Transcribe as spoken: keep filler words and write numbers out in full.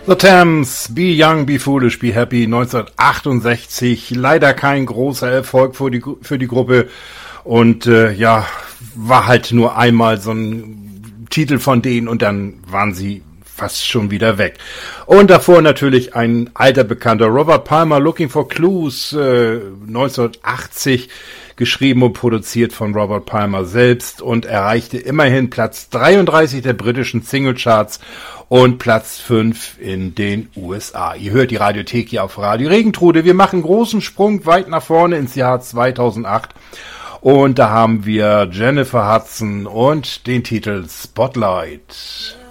The Thames, Be Young, Be Foolish, Be Happy, neunzehnhundertachtundsechzig. Leider kein großer Erfolg für die, für die Gruppe. Und äh, ja, war halt nur einmal so ein Titel von denen und dann waren sie fast schon wieder weg. Und davor natürlich ein alter Bekannter, Robert Palmer, Looking for Clues, äh, neunzehnhundertachtzig, geschrieben und produziert von Robert Palmer selbst und erreichte immerhin Platz dreiunddreißig der britischen Singlecharts und Platz fünf in den U S A. Ihr hört die Radiothek hier auf Radio Regentrude. Wir machen großen Sprung weit nach vorne ins Jahr zweitausendacht. Und da haben wir Jennifer Hudson und den Titel Spotlight.